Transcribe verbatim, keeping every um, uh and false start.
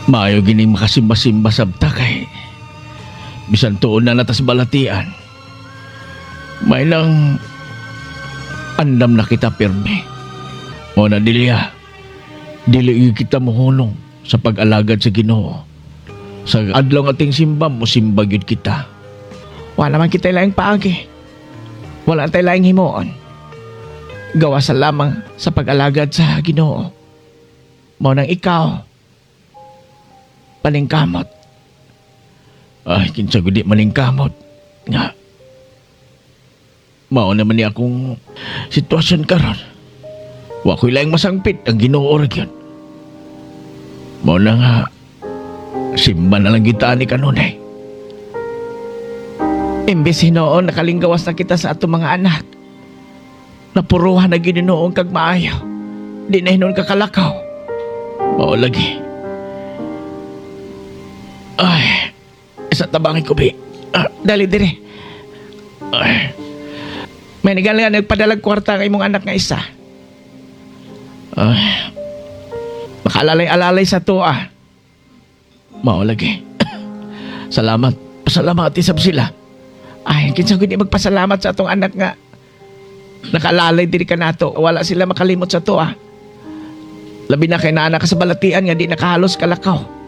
Maayo gining makasimba-simba sabta kay bisan tuon na natas balatian. May nang andam na kita pirme. O na dilya, dili kita mohulong sa pag-alagad sa Ginoo. Sa adlaw ng ating simba mo simba gyud kita. Wala naman kita laing paagi. Wala tayo laing himuon. Gawa sa lamang sa pag-alagad sa Ginoo. Mao nang ikaw paningkamot. Ay, kinsa gudi maningkamot. Nga. Mao naman ni akong sitwasyon karon. Wa ko'y laing masangpit ang Ginoo ra gyud. Mao na nga simba na lang kita ni kanunay. Imbes hinoon nakalinggawas na kita sa atong mga anak. Napuruhan na gininoon kag maayo. Di na hinoon kakalakaw. Mao lagi. Ay, isa tabangin ko, bi. Ah, dali dire. Ay, May nagalang nagpadalag kwarta ng imong anak nga isa. ay, Makalalay-alalay sa to ah. mao lagi. Salamat. Pasalamat isab sila. Ay, kinsa gud ni magpasalamat sa atong anak nga nakalalay diri ka nato. Wala sila makalimot sa to ah. Labi na kay naa ka sa balatian nga di nakahalos kalakaw.